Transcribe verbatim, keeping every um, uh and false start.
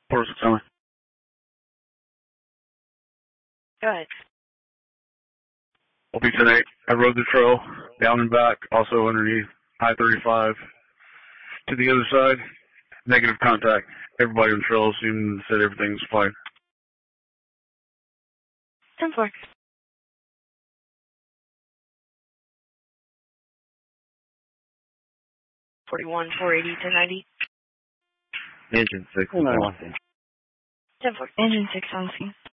four six only. Go ahead. Will be tonight. I rode the trail down and back, also underneath I thirty-five to the other side. Negative contact. Everybody on the trail seemed said everything's fine. ten four. forty-one, four eighty, ten ninety. Engine six. ten ten four. Engine six on scene.